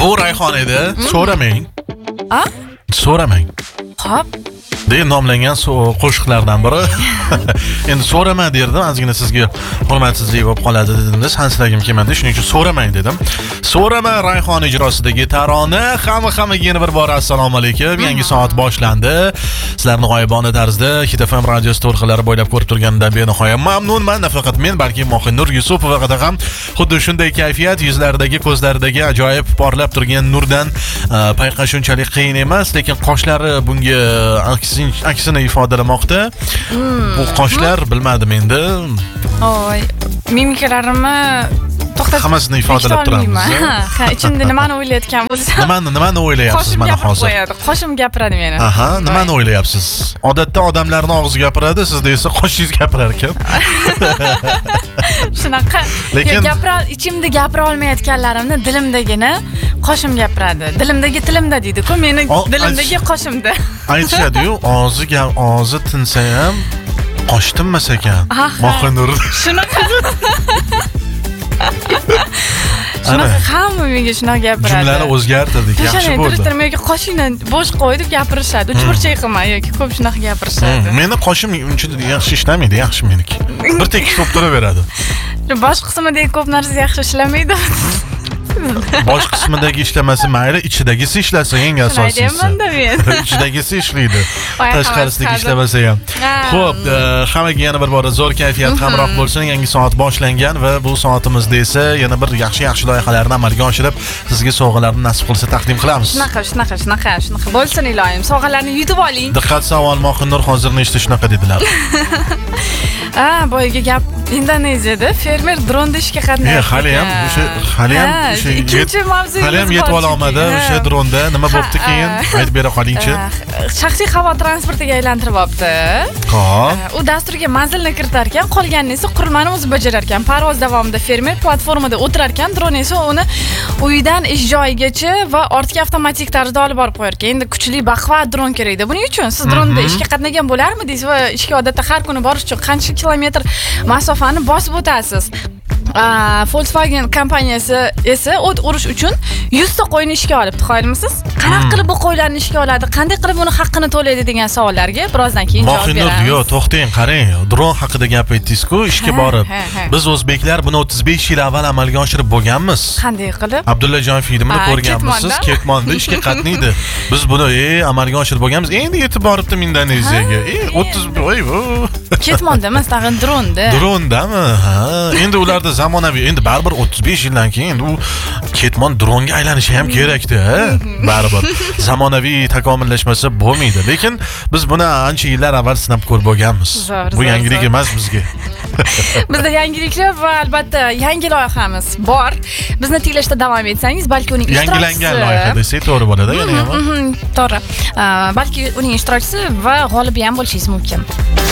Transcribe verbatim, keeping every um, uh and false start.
Bu Rayhon edi. So'ramang. A? So'ramang. Xo'p. deb nomlangan qo'shiqlardan biri. Endi so'rama derdim, ozgina sizga hurmatsizlik bo'lib qoladi dedimda, sanslagim kelmadi, shuning uchun so'ramang dedim. So'rama Rayhon ijrosidagi tarona. Hamma hammaga yana bir bor assalomu alaykum. Yangi soat boshlandi. Sizlarni g'oyibona tarzda Hit F M radio to'lqinlari bo'ylab ko'rib turganimdan benihoya mamnunman. Nafaqat men, balki Mohinur Yusupova ham xuddi shunday kayfiyat, yuzlaridagi, ko'zlaridagi ajoyib porlab turgan nurdan payqash shunchalik qiyin emas, lekin qoshlari bunga aksini ifodalamoqda. Bu qoshlar bilmadim endi. Oy, mimikalarimni to'xtatib hammasini ifodalab turamiz. Ha, ichimda nimani o'ylayotgan bo'lsam. Nimani, nimani o'ylayapsiz mana hozir? Qoshim gapiradi meni. Aha, nimani o'ylayapsiz? Odatda odamlarning og'zi gapiradi, sizda esa qoshingiz gapirar ekan. Shunaqa. Lekin gapira, ichimda gapira olmayotganlarimni dilimdagina qoshim gapiradi. Dilimdagi tilimda deydi-ku, meni dilimdagi qoshimda. Aytishadi-yu, og'zi gap, og'zi tinsa ham qosh tinmas ekan. Mohinur. Shunaqa. Shunaqa hamma menga shunaqa gapiradi. Jumlani o'zgartirdik, yaxshi bo'ldi. Tirishtirmaga qoshingni bo'sh qo'y deb gapirishadi. Uchburchak qilma yoki ko'p shunaqa gapirishadi. Meni qoshim uncha yaxshi ishlamaydi, yaxshi meniki. Bir tekis bo'lib turaveradi. Bosh qismidagi ko'p narsa yaxshi ishlamaydi. Bosh qismidagi ishlamasi mayli, ichidagisi ishlasa eng asosiysi. Ichidagisi ishlaydi. Tashqarisidagi ishlamasa ham. Xo'p, hammaga yana bir bor zo'r kayfiyat hamroh bo'lsin. Yangi soat boshlangan va bu soatimizda esa yana bir yaxshi-yaxshi loyihalarni amalga oshirib, sizga sovg'alarni nasib qilsa taqdim qilamiz. Shunaqa, shunaqa, shunaqa, shunaqa bo'lsin iloyim. Sovg'alarni yutib oling. Diqqat savol, Mohinur hozirni eshitdi shunaqa dedilar. Ha, boyga gap Indoneziyada fermer dronda ishga qatnaydi. Hali ham o'sha hali ham o'sha ikkinchi mavzuyimiz hali ham yetib ola olmadi o'sha dronda. Nima bo'pti keyin? Aytib bera qolingchi. Shaxsiy havo transportiga aylantirib olibdi. Xo'p. U dasturga manzilni kiritar ekan, qolganini esa qurilmani o'zi bajarar ekan. Parvoz davomida fermer platformada o'tirar ekan, dron esa uni uyidan ish joyigacha va ortga avtomatik tarzda olib borib qo'yar ekan. Endi kuchli baquvvat dron kerak edi. Buning uchun siz dronda ishga qatnagan bo'larmidingiz va ishga odatda har kuni borish uchun qancha kilometr masofani bosib o'tasiz? Volkswagen kompaniyasi esa o't urish uchun yuz ta qo'yni ishga olibdi, qoyilmisiz? Qanaqa qilib bu qo'ylarni ishga oladi? Qanday qilib uni haqqini to'laydi degan savollarga birozdan keyin javob beramiz. Mohinur, yo'q, to'xtang, qarang. Dron haqida gap aytdingiz-ku, ishga borib. Biz o'zbeklar buni o'ttiz besh yil avval amalga oshirib bo'lganmiz. Qanday qilib? Abdullajon filmini ko'rganmisiz? Ketmonda ishga qatnaydi. Biz buni ey amalga oshirib bo'lganmiz. Endi yetib boribdi Indoneziyaga. Ey o'ttiz voy vo. Ketmonda emas, tag'in dronda. Drondami? Ha, endi ularda zamonaviy, endi baribir o'ttiz besh yildan keyin u ketmon dronga aylanishi ham kerak-da, baribir. Zamonaviy takomillashmasa bo'lmaydi. Lekin biz buni ancha yillar avval sinab ko'rib bo'lganmiz. Bu yangilik emas bizga. Bizda yangiliklar va albatta yangi loyihamiz bor. Bizni tinglashda davom etsangiz, balki uning ishtirokchisi yangilangan loyiha desak to'g'ri bo'ladi, yana ham. To'g'ri. Balki uning ishtirokchisi va g'olibi ham bo'lishingiz mumkin.